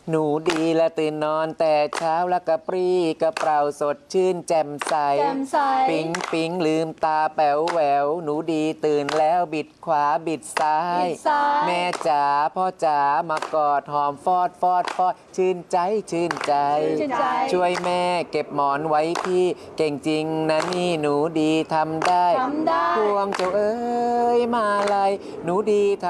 หนูดีและตื่นนอนแต่เช้าแล้วกระปรี้กระเปร่าสดชื่นแจ่มใสปิ๊งปิ๊งลืมตาแป๋วแหววหนูดีตื่นแล้วบิดขวาบิดซ้ายแม่จ๋าพ่อจ๋ามากอดหอมฟอดฟอดฟอดชื่นใจชื่นใจช่วยแม่เก็บหมอนไว้พี่เก่งจริงนะนี่หนูดีทำได้พวงเจ้าเอ้ยมาลัยหนูดีท